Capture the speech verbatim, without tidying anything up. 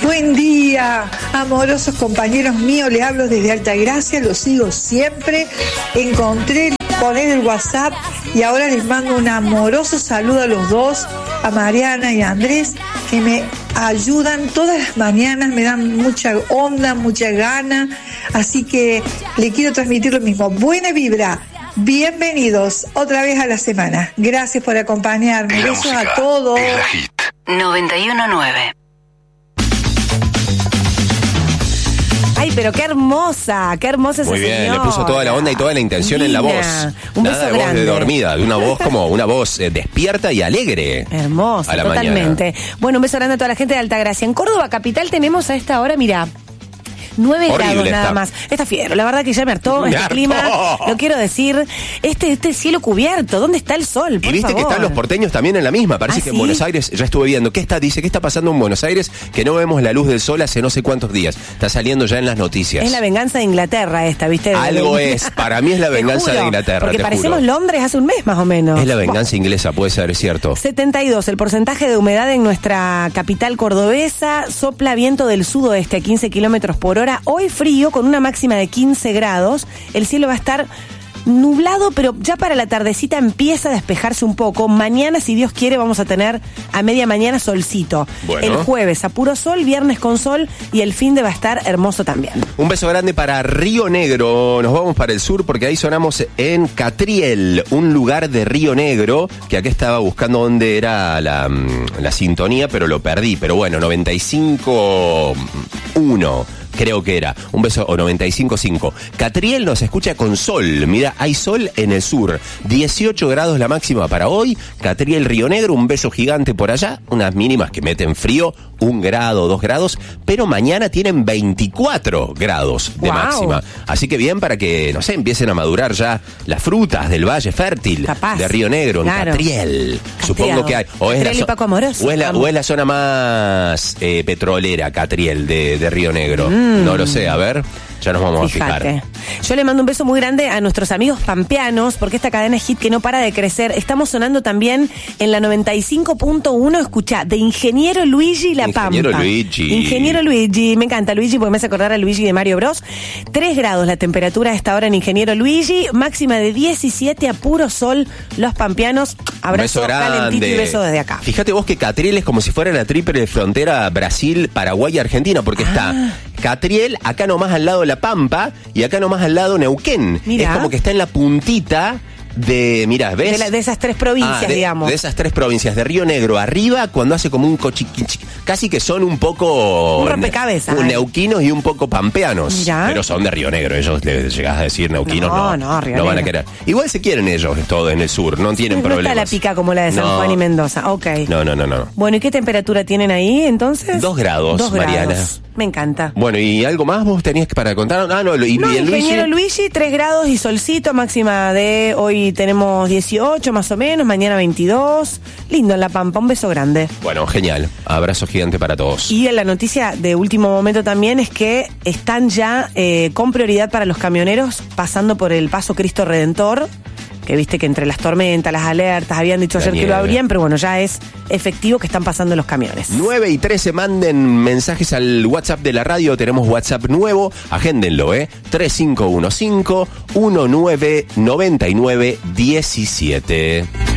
Buen día, amorosos compañeros míos, les hablo desde Altagracia, los sigo siempre. Encontré poner el WhatsApp y ahora les mando un amoroso saludo a los dos, a Mariana y a Andrés, que me ayudan todas las mañanas, me dan mucha onda, mucha gana, así que le quiero transmitir lo mismo. Buena vibra. Bienvenidos otra vez a la semana. Gracias por acompañarme. La Besos música, a todos. la hit. noventa y uno nueve. Ay, pero qué hermosa, qué hermosa esa Muy bien, señora. le puso toda la onda y toda la intención Divina. en la voz. Un Nada beso de voz grande. de dormida, de una voz como una voz eh, despierta y alegre. Hermosa, a la totalmente. mañana. Bueno, un beso grande a toda la gente de Altagracia. En Córdoba capital tenemos a esta hora, mira, nueve Horrible grados nada está. más. Está fiero, la verdad que ya me hartó Me este hartó. clima. Lo quiero decir. Este, este cielo cubierto, ¿dónde está el sol? Por Y viste favor. que están los porteños también en la misma. Parece ¿Ah, que sí? en Buenos Aires, ya estuve viendo, ¿qué está? Dice, ¿qué está pasando en Buenos Aires? Que no vemos la luz del sol hace no sé cuántos días. Está saliendo ya en las noticias. Es la venganza de Inglaterra esta, ¿viste? Algo es, para mí es la Te venganza juro, de Inglaterra, Porque te parecemos juro. Londres hace un mes más o menos. Es la venganza inglesa, puede ser, es cierto. setenta y dos, el porcentaje de humedad en nuestra capital cordobesa, sopla viento del sudoeste a quince kilómetros por hora, hoy frío con una máxima de quince grados, el cielo va a estar nublado, pero ya para la tardecita empieza a despejarse un poco. Mañana, si Dios quiere, vamos a tener a media mañana solcito. Bueno. El jueves a puro sol, viernes con sol y el fin de va a estar hermoso también. Un beso grande para Río Negro. Nos vamos para el sur porque ahí sonamos en Catriel, un lugar de Río Negro, que acá estaba buscando dónde era la, la sintonía, pero lo perdí. Pero bueno, noventa y cinco uno. Creo que era, un beso, o noventa y cinco cinco. Catriel nos escucha con sol, mira, hay sol en el sur, dieciocho grados la máxima para hoy, Catriel Río Negro, un beso gigante por allá, unas mínimas que meten frío, un grado, dos grados, pero mañana tienen veinticuatro grados de Wow. máxima, así que bien para que, no sé, empiecen a madurar ya las frutas del Valle Fértil Capaz. de Río Negro, Claro. en Catriel, supongo que hay, o es, Catriel la, y Paco Amoroso. o es, la, o es la zona más eh, petrolera, Catriel, de, de Río Negro. No lo sé, a ver, ya nos vamos Fíjate. a fijar. Yo le mando un beso muy grande a nuestros amigos pampeanos, porque esta cadena es hit que no para de crecer. Estamos sonando también en la noventa y cinco punto uno, escuchá, de Ingeniero Luigi La Pampa. Ingeniero Luigi. Ingeniero Luigi, me encanta Luigi porque me hace acordar a Luigi de Mario Bros. tres grados la temperatura a esta hora en Ingeniero Luigi, máxima de diecisiete a puro sol, los pampeanos. Abrazo Un beso calentito y grande. beso desde acá. Fíjate vos que Catriel es como si fuera la triple frontera Brasil, Paraguay y Argentina, porque Ah. está Catriel, acá nomás al lado de La Pampa y acá nomás al lado Neuquén. Mirá. Es como que está en la puntita de, mira, ¿ves? De, la- de esas tres provincias, Ah, de, digamos. de esas tres provincias, de Río Negro arriba, cuando hace como un cochiquín, casi que son un poco... Un rompecabezas. un neuquinos y un poco pampeanos. Mirá. Pero son de Río Negro, ellos les llegás a decir neuquinos, No, no. no, Río no van a Negro. querer. Igual se quieren ellos, todo en el sur, no tienen no problemas. está la pica como la de San No. Juan y Mendoza. Ok. No, no, no, no. Bueno, ¿y qué temperatura tienen ahí entonces? Dos grados, Dos Mariana. grados. Me encanta. Bueno, ¿y algo más vos tenías que para contar? Ah, no, y, No, y el ingeniero Luigi. Luigi, tres grados y solcito, máxima de hoy tenemos dieciocho más o menos, mañana veintidós. Lindo en La Pampa, un beso grande. Bueno, genial. Abrazo gigante para todos. Y la noticia de último momento también es que están ya eh, con prioridad para los camioneros pasando por el Paso Cristo Redentor, que viste que entre las tormentas, las alertas, habían dicho La ayer que nieve. lo abrían, pero bueno, ya es efectivo que están pasando los camiones. nueve y trece, manden mensajes al WhatsApp de la radio. Tenemos WhatsApp nuevo. Agéndenlo, ¿eh? tres cinco uno cinco uno nueve nueve nueve uno siete.